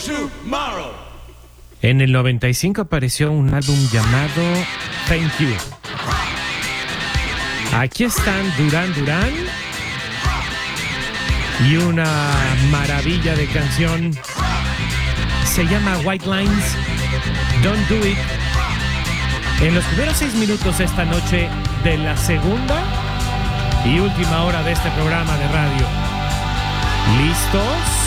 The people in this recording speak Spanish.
En el 95 apareció un álbum llamado Thank You. Aquí están Duran Duran y una maravilla de canción. Se llama White Lines, Don't Do It. En los primeros 6 minutos esta noche de la segunda y última hora de este programa de radio. ¿Listos?